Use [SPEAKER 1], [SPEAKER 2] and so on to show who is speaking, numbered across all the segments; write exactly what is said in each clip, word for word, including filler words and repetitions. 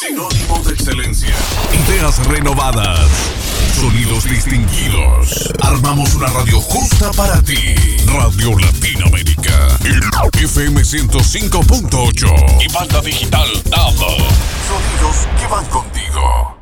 [SPEAKER 1] Sinónimo de excelencia. Ideas renovadas. Sonidos distinguidos. Armamos una radio justa para ti. Radio Latinoamérica. F M ciento cinco punto ocho. Y banda digital D A B. Sonidos que van contigo.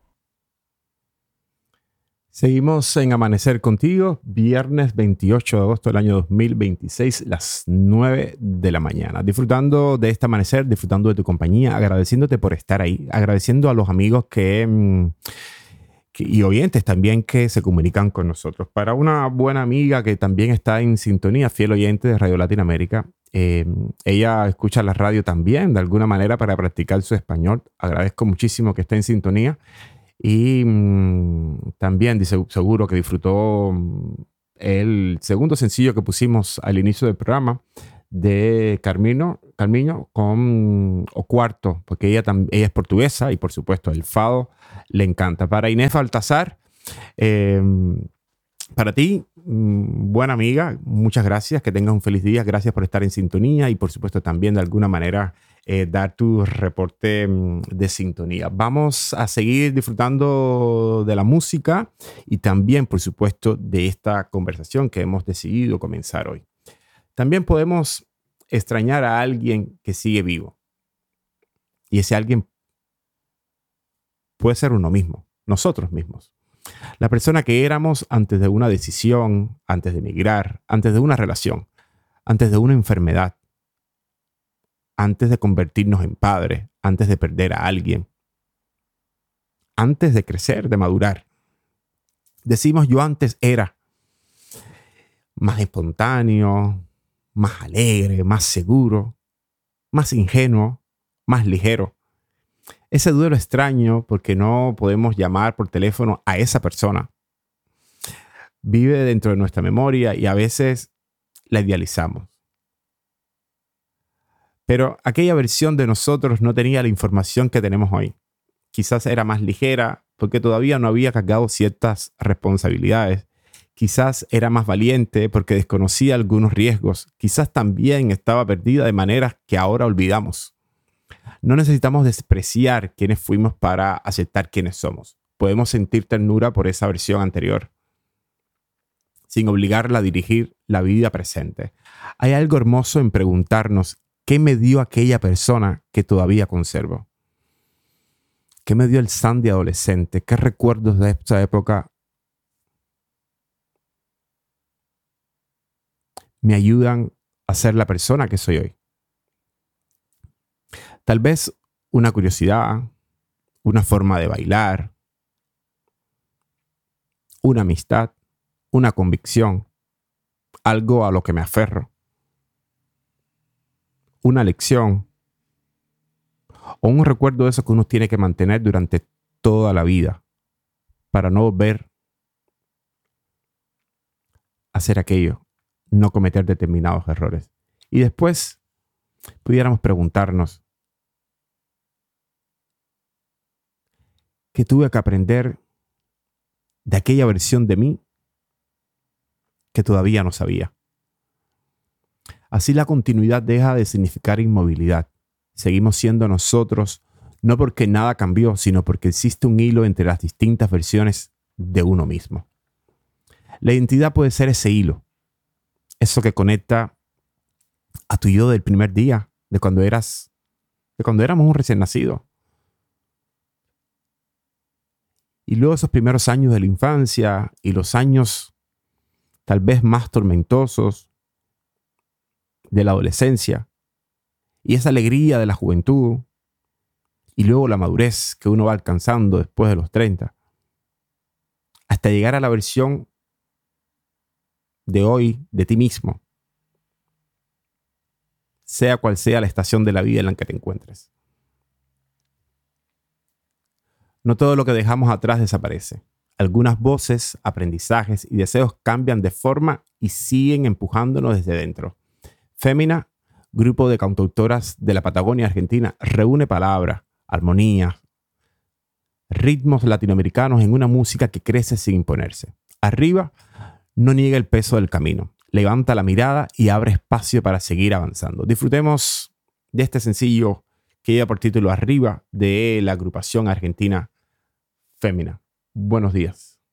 [SPEAKER 2] Seguimos en Amanecer Contigo, viernes veintiocho de agosto del año dos mil veintiséis, las nueve de la mañana. Disfrutando de este amanecer, disfrutando de tu compañía, agradeciéndote por estar ahí, agradeciendo a los amigos que, que, y oyentes también que se comunican con nosotros. Para una buena amiga que también está en sintonía, fiel oyente de Radio Latinoamérica, eh, ella escucha la radio también de alguna manera para practicar su español. Agradezco muchísimo que esté en sintonía. Y mmm, también dice, seguro que disfrutó mmm, el segundo sencillo que pusimos al inicio del programa de Carmino, Carmiño con O Cuarto, porque ella, tam, ella es portuguesa y por supuesto el fado le encanta. Para Inés Baltasar, eh, para ti, mmm, buena amiga, muchas gracias, que tengas un feliz día, gracias por estar en sintonía y por supuesto también de alguna manera Eh, dar tu reporte mm, de sintonía. Vamos a seguir disfrutando de la música y también, por supuesto, de esta conversación que hemos decidido comenzar hoy. También podemos extrañar a alguien que sigue vivo. Y ese alguien puede ser uno mismo, nosotros mismos. La persona que éramos antes de una decisión, antes de emigrar, antes de una relación, antes de una enfermedad, antes de convertirnos en padres, antes de perder a alguien, antes de crecer, de madurar. Decimos yo antes era más espontáneo, más alegre, más seguro, más ingenuo, más ligero. Ese duelo extraño porque no podemos llamar por teléfono a esa persona. Vive dentro de nuestra memoria y a veces la idealizamos. Pero aquella versión de nosotros no tenía la información que tenemos hoy. Quizás era más ligera porque todavía no había cargado ciertas responsabilidades. Quizás era más valiente porque desconocía algunos riesgos. Quizás también estaba perdida de maneras que ahora olvidamos. No necesitamos despreciar quiénes fuimos para aceptar quiénes somos. Podemos sentir ternura por esa versión anterior, sin obligarla a dirigir la vida presente. Hay algo hermoso en preguntarnos ¿qué me dio aquella persona que todavía conservo? ¿Qué me dio el Sandy adolescente? ¿Qué recuerdos de esta época me ayudan a ser la persona que soy hoy? Tal vez una curiosidad, una forma de bailar, una amistad, una convicción, algo a lo que me aferro. Una lección o un recuerdo de eso que uno tiene que mantener durante toda la vida para no volver a hacer aquello, no cometer determinados errores. Y después pudiéramos preguntarnos ¿qué tuve que aprender de aquella versión de mí que todavía no sabía? Así la continuidad deja de significar inmovilidad. Seguimos siendo nosotros, no porque nada cambió, sino porque existe un hilo entre las distintas versiones de uno mismo. La identidad puede ser ese hilo, eso que conecta a tu yo del primer día, de cuando eras, de cuando éramos un recién nacido. Y luego esos primeros años de la infancia y los años tal vez más tormentosos de la adolescencia y esa alegría de la juventud y luego la madurez que uno va alcanzando después de los treinta hasta llegar a la versión de hoy de ti mismo, sea cual sea la estación de la vida en la que te encuentres. No todo lo que dejamos atrás desaparece. Algunas voces, aprendizajes y deseos cambian de forma y siguen empujándonos desde dentro. Fémina, grupo de cantautoras de la Patagonia Argentina, reúne palabras, armonía, ritmos latinoamericanos en una música que crece sin imponerse. Arriba, no niega el peso del camino, levanta la mirada y abre espacio para seguir avanzando. Disfrutemos de este sencillo que lleva por título Arriba, de la agrupación argentina Fémina. Buenos días.